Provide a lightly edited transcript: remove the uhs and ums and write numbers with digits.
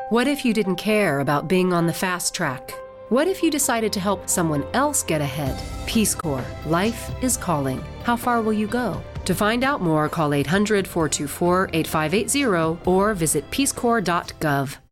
What if you didn't care about being on the fast track? What if you decided to help someone else get ahead? Peace Corps. Life is calling. How far will you go? To find out more, call 800-424-8580 or visit peacecorps.gov.